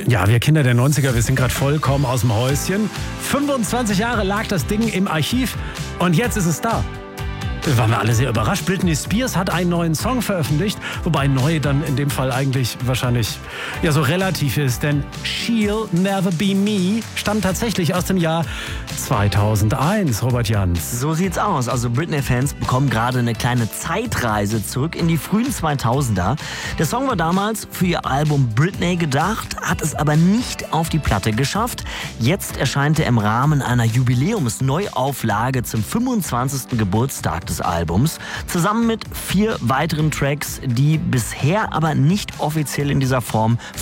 Ja, wir Kinder der 90er, wir sind gerade vollkommen aus dem Häuschen. 25 Jahre lag das Ding im Archiv und jetzt ist es da. Da waren wir alle sehr überrascht. Britney Spears hat einen neuen Song veröffentlicht, wobei neu dann in dem Fall eigentlich wahrscheinlich ja so relativ ist, denn She'll Never Be Me stammt tatsächlich aus dem Jahr 2001, Robert Jans. So sieht's aus. Also Britney-Fans bekommen gerade eine kleine Zeitreise zurück in die frühen 2000er. Der Song war damals für ihr Album Britney gedacht, hat es aber nicht auf die Platte geschafft. Jetzt erscheint er im Rahmen einer Jubiläumsneuauflage zum 25. Geburtstag des Albums, zusammen mit 4 weiteren Tracks, die bisher aber nicht offiziell in dieser Form